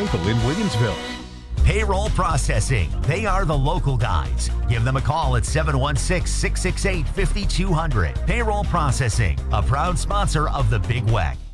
Maple in Williamsville. Payroll Processing. They are the local guys. Give them a call at 716-668-5200. Payroll Processing, a proud sponsor of the Big Weck.